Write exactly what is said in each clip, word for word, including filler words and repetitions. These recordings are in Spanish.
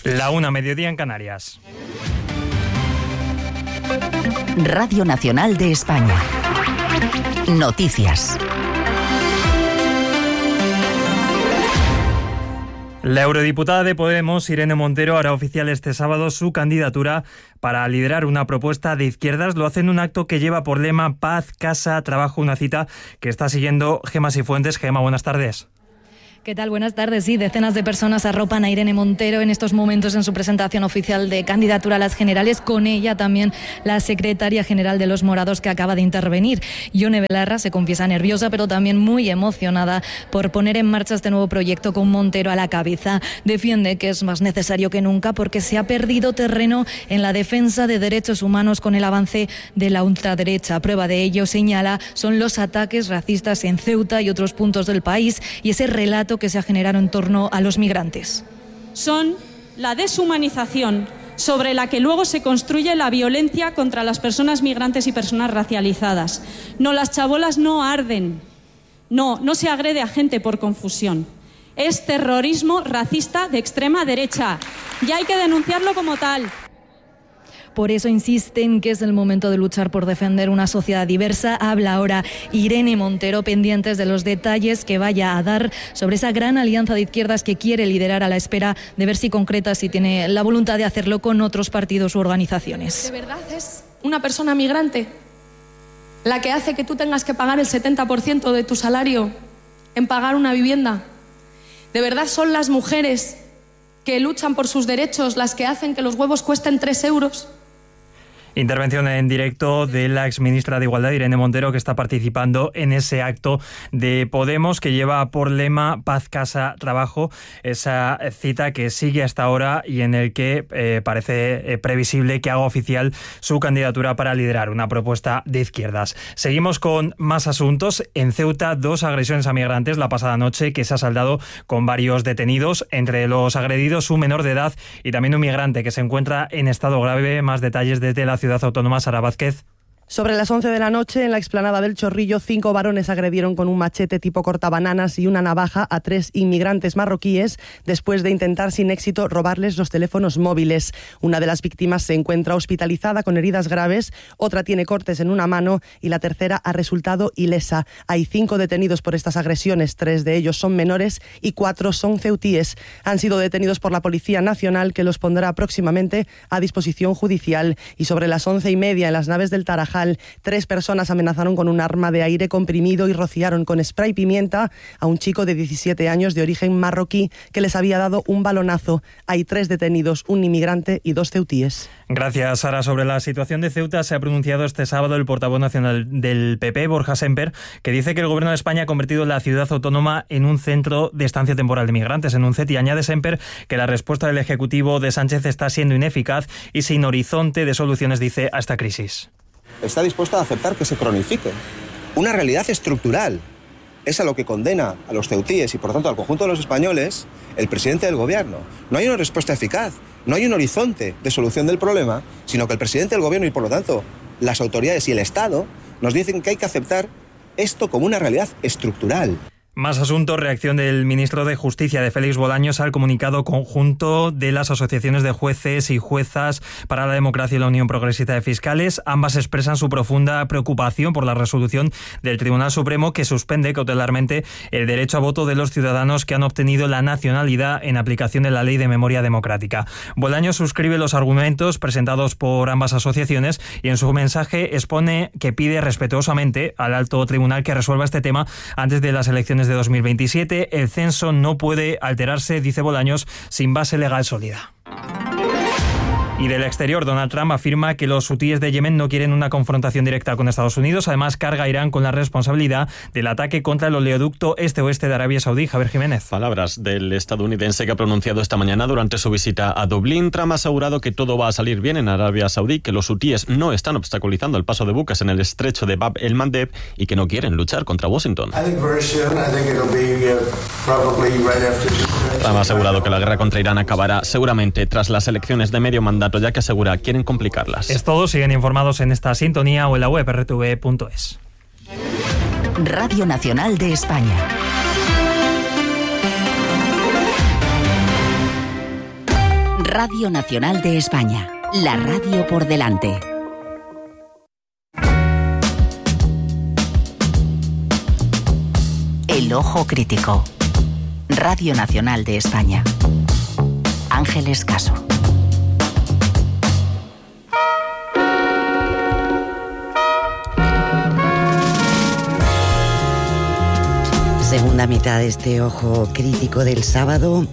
La una, mediodía en Canarias. Radio Nacional de España. Noticias. La eurodiputada de Podemos, Irene Montero, hará oficial este sábado su candidatura para liderar una propuesta de izquierdas. Lo hace en un acto que lleva por lema Paz, Casa, Trabajo, una cita que está siguiendo Gema Sifuentes. Gema, buenas tardes. ¿Qué tal? Buenas tardes. Sí, decenas de personas arropan a Irene Montero en estos momentos en su presentación oficial de candidatura a las generales. Con ella también la secretaria general de Los Morados, que acaba de intervenir. Ione Belarra se confiesa nerviosa, pero también muy emocionada por poner en marcha este nuevo proyecto con Montero a la cabeza. Defiende que es más necesario que nunca porque se ha perdido terreno en la defensa de derechos humanos con el avance de la ultraderecha. Prueba de ello, señala, son los ataques racistas en Ceuta y otros puntos del país y ese relato que se ha generado en torno a los migrantes. Son la deshumanización sobre la que luego se construye la violencia contra las personas migrantes y personas racializadas. No, las chabolas no arden. No, no se agrede a gente por confusión. Es terrorismo racista de extrema derecha y hay que denunciarlo como tal. Por eso insisten que es el momento de luchar por defender una sociedad diversa. Habla ahora Irene Montero, pendientes de los detalles que vaya a dar sobre esa gran alianza de izquierdas que quiere liderar, a la espera de ver si concreta, si tiene la voluntad de hacerlo con otros partidos u organizaciones. ¿De verdad es una persona migrante la que hace que tú tengas que pagar el setenta por ciento de tu salario en pagar una vivienda? ¿De verdad son las mujeres que luchan por sus derechos las que hacen que los huevos cuesten tres euros? Intervención en directo de la exministra de Igualdad, Irene Montero, que está participando en ese acto de Podemos que lleva por lema Paz, Casa, Trabajo, esa cita que sigue hasta ahora y en el que eh, parece eh, previsible que haga oficial su candidatura para liderar una propuesta de izquierdas. Seguimos con más asuntos. En Ceuta, dos agresiones a migrantes la pasada noche que se ha saldado con varios detenidos. Entre los agredidos, un menor de edad y también un migrante que se encuentra en estado grave. Más detalles desde la Ciudad Autónoma, Sara Vázquez. Sobre las once de la noche, en la explanada del Chorrillo, cinco varones agredieron con un machete tipo cortabananas y una navaja a tres inmigrantes marroquíes después de intentar sin éxito robarles los teléfonos móviles. Una de las víctimas se encuentra hospitalizada con heridas graves, otra tiene cortes en una mano y la tercera ha resultado ilesa. Hay cinco detenidos por estas agresiones, tres de ellos son menores y cuatro son ceutíes. Han sido detenidos por la Policía Nacional, que los pondrá próximamente a disposición judicial. Y sobre las once y media, en las naves del Tarajal, tres personas amenazaron con un arma de aire comprimido y rociaron con spray pimienta a un chico de diecisiete años de origen marroquí que les había dado un balonazo. Hay tres detenidos, un inmigrante y dos ceutíes. Gracias, Sara. Sobre la situación de Ceuta se ha pronunciado este sábado el portavoz nacional del P P, Borja Semper, que dice que el Gobierno de España ha convertido la ciudad autónoma en un centro de estancia temporal de migrantes, en un C E T, y añade Semper que la respuesta del Ejecutivo de Sánchez está siendo ineficaz y sin horizonte de soluciones, dice, a esta crisis. Está dispuesto a aceptar que se cronifique una realidad estructural. Es a lo que condena a los ceutíes y, por tanto, al conjunto de los españoles el presidente del gobierno. No hay una respuesta eficaz, no hay un horizonte de solución del problema, sino que el presidente del gobierno y, por lo tanto, las autoridades y el Estado nos dicen que hay que aceptar esto como una realidad estructural. Más asuntos. Reacción del ministro de Justicia, de Félix Bolaños, al comunicado conjunto de las asociaciones de jueces y juezas para la democracia y la Unión Progresista de Fiscales. Ambas expresan su profunda preocupación por la resolución del Tribunal Supremo que suspende cautelarmente el derecho a voto de los ciudadanos que han obtenido la nacionalidad en aplicación de la Ley de Memoria Democrática. Bolaños suscribe los argumentos presentados por ambas asociaciones y en su mensaje expone que pide respetuosamente al alto tribunal que resuelva este tema antes de las elecciones de dos mil veintisiete. El censo no puede alterarse, dice Bolaños, sin base legal sólida. Y del exterior, Donald Trump afirma que los hutíes de Yemen no quieren una confrontación directa con Estados Unidos. Además, carga a Irán con la responsabilidad del ataque contra el oleoducto este-oeste de Arabia Saudí. Javier Jiménez. Palabras del estadounidense que ha pronunciado esta mañana durante su visita a Dublín. Trump ha asegurado que todo va a salir bien en Arabia Saudí, que los hutíes no están obstaculizando el paso de buques en el estrecho de Bab el-Mandeb y que no quieren luchar contra Washington. Trump ha asegurado que la guerra contra Irán acabará seguramente tras las elecciones de medio mandato, ya que asegura quieren complicarlas. Es todo. Siguen informados en esta sintonía o en la web erre te ve punto es. Radio Nacional de España. Radio Nacional de España, la radio por delante. El ojo crítico. Radio Nacional de España. Ángeles Caso. Segunda mitad de este ojo crítico del sábado.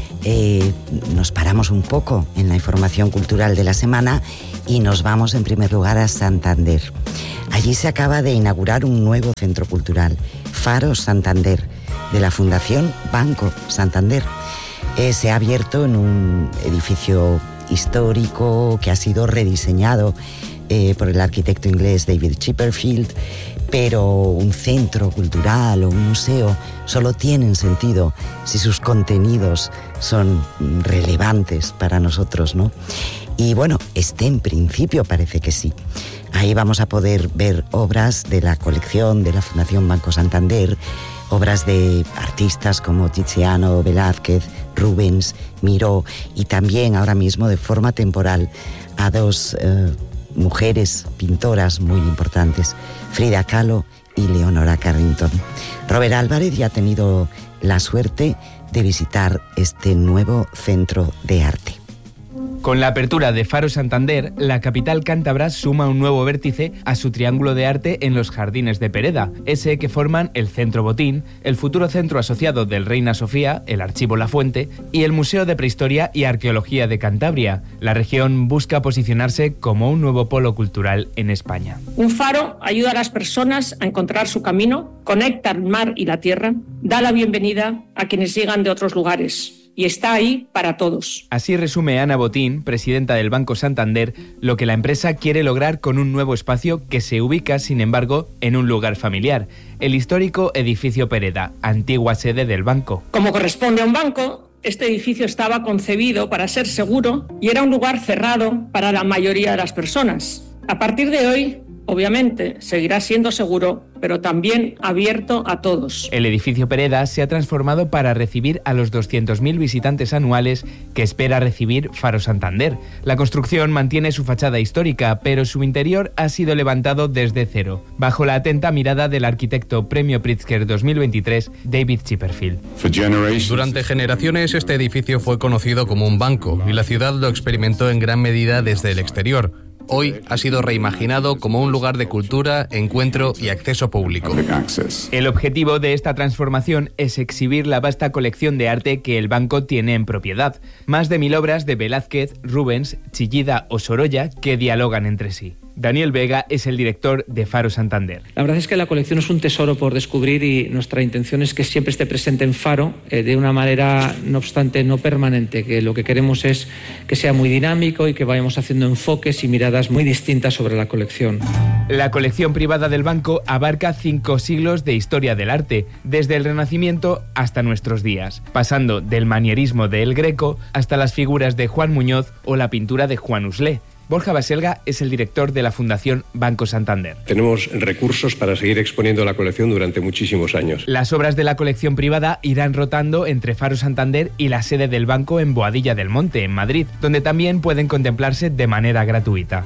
Eh, nos paramos un poco en la información cultural de la semana y nos vamos en primer lugar a Santander. Allí se acaba de inaugurar un nuevo centro cultural, Faro Santander, de la Fundación Banco Santander. Eh, se ha abierto en un edificio histórico que ha sido rediseñado eh, por el arquitecto inglés David Chipperfield, pero un centro cultural o un museo solo tienen sentido si sus contenidos son relevantes para nosotros, ¿no? Y bueno, este en principio parece que sí. Ahí vamos a poder ver obras de la colección de la Fundación Banco Santander, obras de artistas como Tiziano, Velázquez, Rubens, Miró, y también ahora mismo de forma temporal a dos eh, mujeres pintoras muy importantes, Frida Kahlo y Leonora Carrington. Robert Álvarez ya ha tenido la suerte de visitar este nuevo centro de arte. Con la apertura de Faro Santander, la capital cántabra suma un nuevo vértice a su triángulo de arte en los jardines de Pereda, ese que forman el Centro Botín, el futuro centro asociado del Reina Sofía, el Archivo La Fuente y el Museo de Prehistoria y Arqueología de Cantabria. La región busca posicionarse como un nuevo polo cultural en España. Un faro ayuda a las personas a encontrar su camino, conecta el mar y la tierra, da la bienvenida a quienes llegan de otros lugares. Y está ahí para todos. Así resume Ana Botín, presidenta del Banco Santander, lo que la empresa quiere lograr con un nuevo espacio que se ubica, sin embargo, en un lugar familiar, el histórico edificio Pereda, antigua sede del banco. Como corresponde a un banco, este edificio estaba concebido para ser seguro y era un lugar cerrado para la mayoría de las personas. A partir de hoy, obviamente, seguirá siendo seguro, pero también abierto a todos. El edificio Pereda se ha transformado para recibir a los doscientos mil visitantes anuales que espera recibir Faro Santander. La construcción mantiene su fachada histórica, pero su interior ha sido levantado desde cero, bajo la atenta mirada del arquitecto Premio Pritzker dos mil veintitrés, David Chipperfield. Durante generaciones este edificio fue conocido como un banco y la ciudad lo experimentó en gran medida desde el exterior. Hoy ha sido reimaginado como un lugar de cultura, encuentro y acceso público. El objetivo de esta transformación es exhibir la vasta colección de arte que el banco tiene en propiedad. Más de mil obras de Velázquez, Rubens, Chillida o Sorolla que dialogan entre sí. Daniel Vega es el director de Faro Santander. La verdad es que la colección es un tesoro por descubrir y nuestra intención es que siempre esté presente en Faro eh, de una manera, no obstante, no permanente, que lo que queremos es que sea muy dinámico y que vayamos haciendo enfoques y miradas muy distintas sobre la colección. La colección privada del banco abarca cinco siglos de historia del arte, desde el Renacimiento hasta nuestros días, pasando del manierismo de El Greco hasta las figuras de Juan Muñoz o la pintura de Juan Uslé. Borja Baselga es el director de la Fundación Banco Santander. Tenemos recursos para seguir exponiendo la colección durante muchísimos años. Las obras de la colección privada irán rotando entre Faro Santander y la sede del banco en Boadilla del Monte, en Madrid, donde también pueden contemplarse de manera gratuita.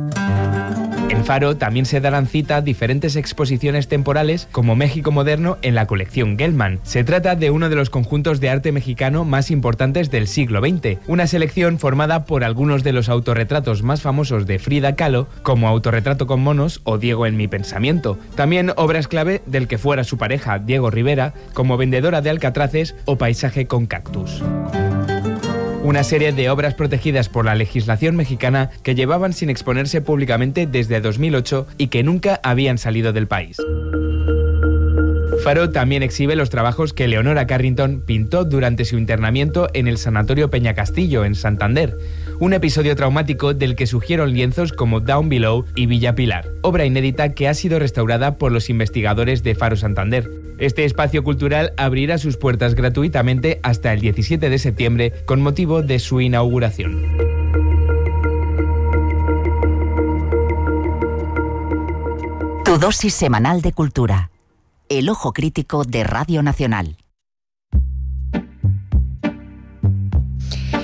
En Faro también se darán cita diferentes exposiciones temporales como México Moderno en la colección Gelman. Se trata de uno de los conjuntos de arte mexicano más importantes del siglo veinte, una selección formada por algunos de los autorretratos más famosos de Frida Kahlo, como Autorretrato con monos o Diego en mi pensamiento. También obras clave del que fuera su pareja, Diego Rivera, como Vendedora de Alcatraces o Paisaje con cactus. Una serie de obras protegidas por la legislación mexicana que llevaban sin exponerse públicamente desde dos mil ocho y que nunca habían salido del país. Faro también exhibe los trabajos que Leonora Carrington pintó durante su internamiento en el Sanatorio Peñacastillo, en Santander, un episodio traumático del que surgieron lienzos como Down Below y Villa Pilar, obra inédita que ha sido restaurada por los investigadores de Faro Santander. Este espacio cultural abrirá sus puertas gratuitamente hasta el diecisiete de septiembre con motivo de su inauguración. Tu dosis semanal de cultura. El ojo crítico de Radio Nacional.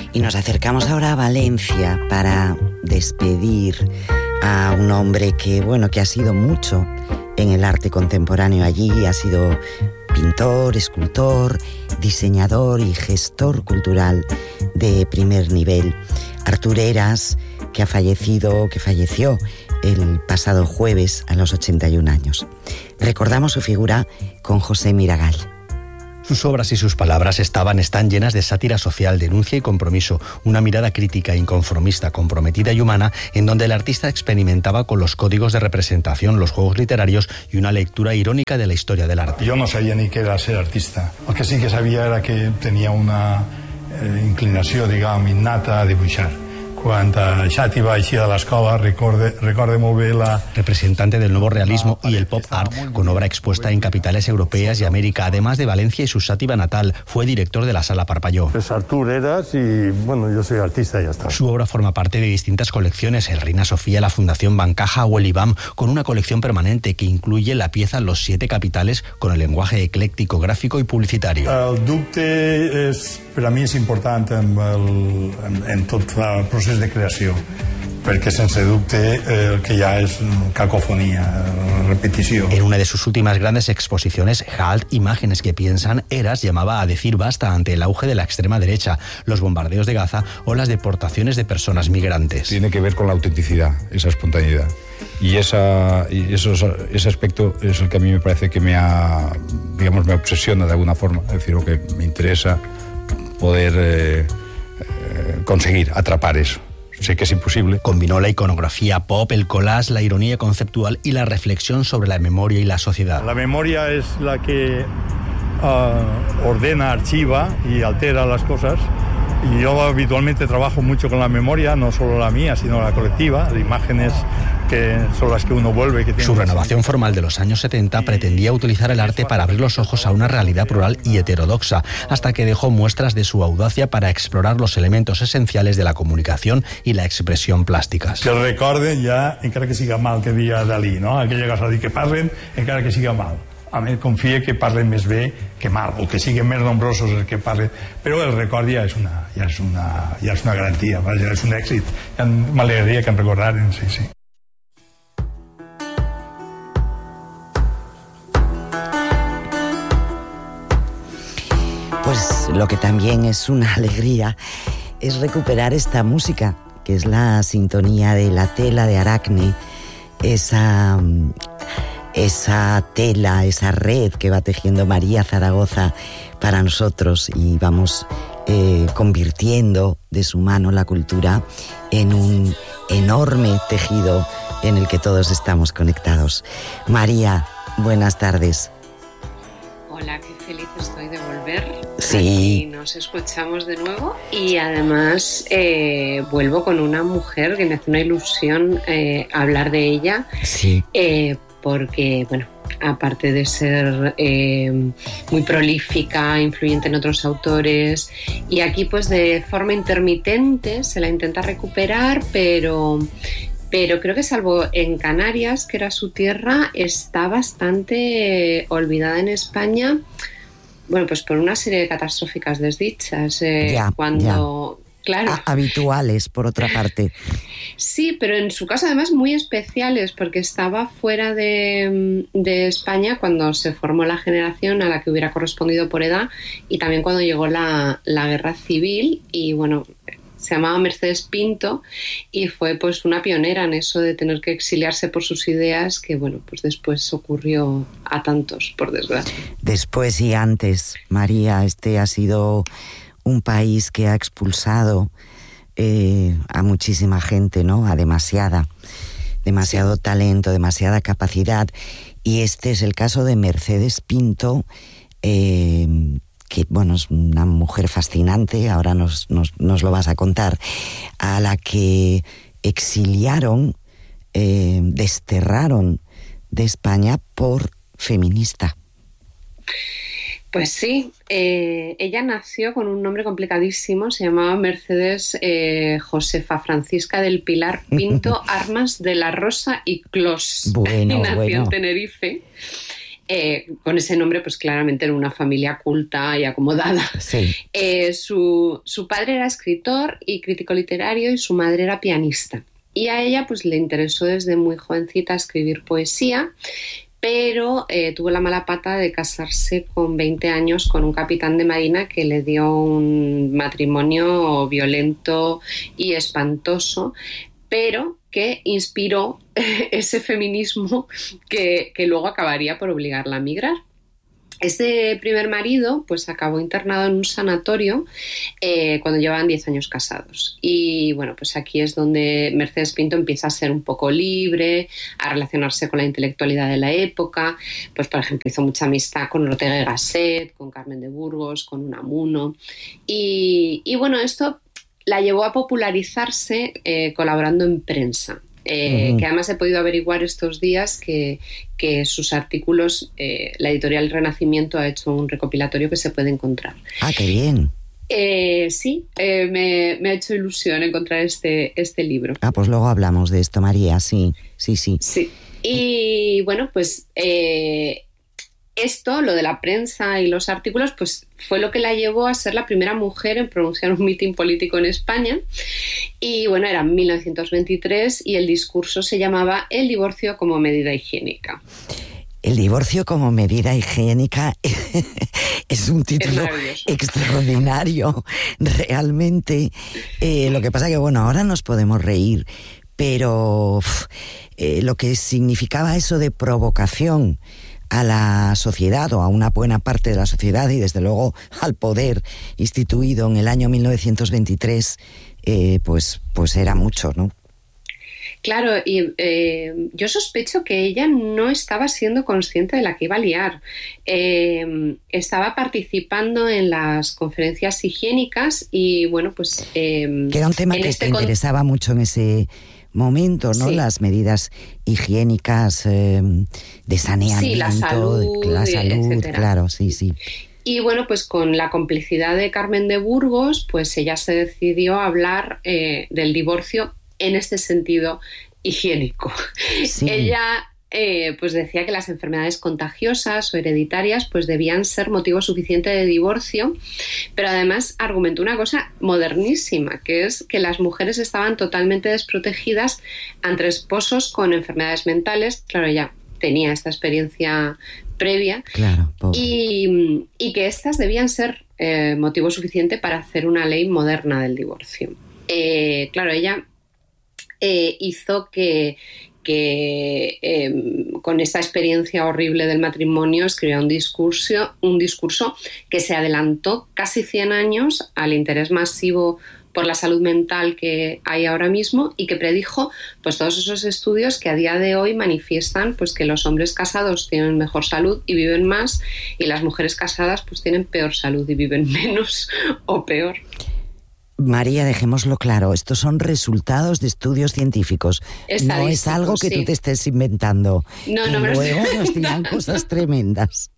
Y nos acercamos ahora a Valencia para despedir a un hombre que, bueno, que ha sido mucho en el arte contemporáneo allí. Ha sido pintor, escultor, diseñador y gestor cultural de primer nivel. Artur Heras, que ha fallecido, que falleció el pasado jueves a los ochenta y un años. Recordamos su figura con José Miragall. Sus obras y sus palabras estaban, están llenas de sátira social, denuncia y compromiso, una mirada crítica, inconformista, comprometida y humana, en donde el artista experimentaba con los códigos de representación, los juegos literarios y una lectura irónica de la historia del arte. Yo no sabía ni qué era ser artista. Lo que sí que sabía era que tenía una eh, inclinació, diguem, innata a dibuixar. Quan ja t'hi vaig ir a l'escola, recorde, recorde molt bé la... Representante del nuevo realismo y el pop art, con obra expuesta en capitales europeas y América, además de Valencia y su Sàtiva natal. Fue director de la Sala Parpalló. Es Artur Heras y, bueno, yo soy artista y ya está. Su obra forma parte de distintas colecciones, el Reina Sofía, la Fundación Bancaja o el I B A M, con una colección permanente que incluye la pieza Los siete capitales, con el lenguaje ecléctico, gráfico y publicitario. El dubte és, per a mi és important en, el, en, en tot el procés de creació, perquè sense dubte el que hi ha és cacofonía, repetició. En una de sus últimas grandes exposiciones, Halt, Imágenes que piensan, Heras llamaba a decir basta ante el auge de la extrema derecha, los bombardeos de Gaza o las deportaciones de personas migrantes. Tiene que ver con la autenticidad, esa espontaneidad. Y, esa, y eso, ese aspecto es el que a mí me parece que me ha, digamos, me obsesiona de alguna forma, es decir, lo que me interesa poder eh, eh, conseguir atrapar eso. Sé que es imposible. Combinó la iconografía pop, el collage, la ironía conceptual y la reflexión sobre la memoria y la sociedad. La memoria es la que uh, ordena, archiva y altera las cosas. Y yo habitualmente trabajo mucho con la memoria, no solo la mía, sino la colectiva, de imágenes que son las que uno vuelve. Que tiene Su renovación formal de los años setenta pretendía utilizar el arte para abrir los ojos a una realidad plural y heterodoxa, hasta que dejó muestras de su audacia para explorar los elementos esenciales de la comunicación y la expresión plásticas. Que el recorden ja, encara que siga mal, que dia Dalí, no? Aquella cosa de dir que parlen, encara que siga mal. A mi confia que parlen més bé que mal, o que siguin més nombrosos els que parlen, però el record ja és una, ja és una, ja és una garantia, ja és un èxit. Ja m'alegraria que em recordaren, sí, sí. Pues lo que también es una alegría es recuperar esta música, que es la sintonía de La tela de Aracne, esa... esa tela, esa red que va tejiendo María Zaragoza para nosotros y vamos eh, convirtiendo de su mano la cultura en un enorme tejido en el que todos estamos conectados. María, buenas tardes. Hola, qué feliz estoy de volver. Sí. Y nos escuchamos de nuevo y además eh, vuelvo con una mujer que me hace una ilusión eh, hablar de ella. Sí. Eh, porque, bueno, aparte de ser eh, muy prolífica, influyente en otros autores, y aquí pues de forma intermitente se la intenta recuperar, pero, pero creo que salvo en Canarias, que era su tierra, está bastante olvidada en España, bueno, pues por una serie de catastróficas desdichas. Eh, ya, cuando... Ya. Claro. A- habituales, por otra parte. Sí, pero en su caso además muy especiales, porque estaba fuera de, de España cuando se formó la generación a la que hubiera correspondido por edad y también cuando llegó la, la guerra civil y bueno, se llamaba Mercedes Pinto y fue pues una pionera en eso de tener que exiliarse por sus ideas que bueno, pues después ocurrió a tantos, por desgracia. Después y antes, María, este ha sido un país que ha expulsado eh, a muchísima gente, ¿no? A demasiada, demasiado sí. talento, demasiada capacidad. Y este es el caso de Mercedes Pinto, eh, que, bueno, es una mujer fascinante, ahora nos, nos, nos lo vas a contar, a la que exiliaron, eh, desterraron de España por feminista. Pues sí, eh, ella nació con un nombre complicadísimo, se llamaba Mercedes eh, Josefa Francisca del Pilar Pinto Armas de la Rosa y Clos, bueno, y nació bueno. en Tenerife. Eh, con ese nombre, pues claramente era una familia culta y acomodada. Sí. Eh, su, su padre era escritor y crítico literario y su madre era pianista. Y a ella pues le interesó desde muy jovencita escribir poesía, pero eh, tuvo la mala pata de casarse con veinte años con un capitán de marina que le dio un matrimonio violento y espantoso, pero que inspiró ese feminismo que, que luego acabaría por obligarla a migrar. Este primer marido pues acabó internado en un sanatorio eh, cuando llevaban diez años casados. Y bueno, pues aquí es donde Mercedes Pinto empieza a ser un poco libre, a relacionarse con la intelectualidad de la época. Pues por ejemplo hizo mucha amistad con Ortega y Gasset, con Carmen de Burgos, con Unamuno. Y, y bueno, esto la llevó a popularizarse eh, colaborando en prensa. Eh, uh-huh. Que además he podido averiguar estos días que, que sus artículos, eh, la editorial Renacimiento ha hecho un recopilatorio que se puede encontrar. Ah, qué bien. Eh, sí, eh, me, me ha hecho ilusión encontrar este, este libro. Ah, pues luego hablamos de esto, María, sí, sí, sí. Sí, y bueno, pues eh, esto, lo de la prensa y los artículos, pues fue lo que la llevó a ser la primera mujer en pronunciar un mitin político en España. Y bueno, era en mil novecientos veintitrés y el discurso se llamaba El divorcio como medida higiénica. El divorcio como medida higiénica es un título es extraordinario, realmente. Eh, lo que pasa que, bueno, ahora nos podemos reír, pero uf, eh, lo que significaba eso de provocación a la sociedad o a una buena parte de la sociedad y desde luego al poder instituido en el año mil novecientos veintitrés, eh, pues, pues era mucho, ¿no? Claro, y eh, yo sospecho que ella no estaba siendo consciente de la que iba a liar. Eh, estaba participando en las conferencias higiénicas y bueno, pues... Eh, que era un tema que este te interesaba con... mucho en ese momento, ¿no? Sí. Las medidas higiénicas eh, de saneamiento, sí, la salud, la salud, etcétera. Claro, sí, sí. Y bueno, pues con la complicidad de Carmen de Burgos, pues ella se decidió a hablar eh, del divorcio en este sentido higiénico. Sí. Ella eh, pues decía que las enfermedades contagiosas o hereditarias pues debían ser motivo suficiente de divorcio, pero además argumentó una cosa modernísima, que es que las mujeres estaban totalmente desprotegidas ante esposos con enfermedades mentales. Claro, ella tenía esta experiencia previa, claro, y, y que estas debían ser eh, motivo suficiente para hacer una ley moderna del divorcio. Eh, claro, ella Eh, hizo que, que eh, con esta experiencia horrible del matrimonio escribiera un discurso, un discurso que se adelantó casi cien años al interés masivo por la salud mental que hay ahora mismo y que predijo pues todos esos estudios que a día de hoy manifiestan pues que los hombres casados tienen mejor salud y viven más y las mujeres casadas pues tienen peor salud y viven menos o peor. María, dejémoslo claro, estos son resultados de estudios científicos. No es algo que sí. tú te estés inventando. No, que no me luego lo estoy nos dirán cosas tremendas.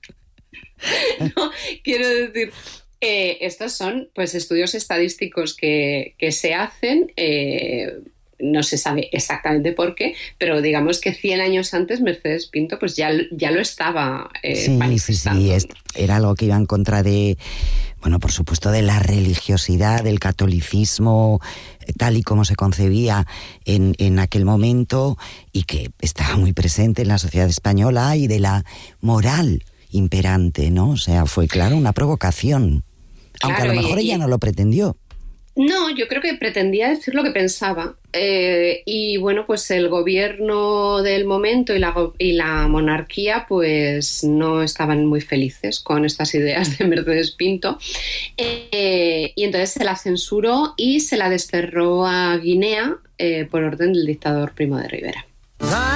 No, quiero decir, eh, estos son pues estudios estadísticos que, que se hacen, eh, no se sabe exactamente por qué, pero digamos que cien años antes Mercedes Pinto pues ya, ya lo estaba eh, sí, manifestando. Sí, sí, es, era algo que iba en contra de, bueno, por supuesto, de la religiosidad, del catolicismo, tal y como se concebía en, en aquel momento y que estaba muy presente en la sociedad española, y de la moral imperante, ¿no? O sea, fue, claro, una provocación. Aunque claro, a lo mejor y, ella no lo pretendió. No, yo creo que pretendía decir lo que pensaba. Eh, y bueno, pues el gobierno del momento y la, y la monarquía pues no estaban muy felices con estas ideas de Mercedes Pinto. Eh, y entonces se la censuró y se la desterró a Guinea eh, por orden del dictador Primo de Rivera.